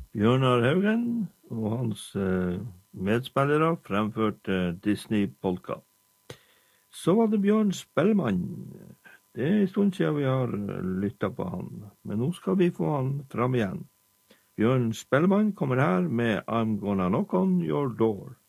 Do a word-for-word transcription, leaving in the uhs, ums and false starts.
Bjørnar Haugen og hans eh, medspillere fremførte Disney Polka. Så var det Bjørn Spellemann. Det er en stund siden vi har lyttet på han, men nå skal vi få han fram igjen. Bjørn Spellemann kommer her med I'm Gonna Knock on Your Door.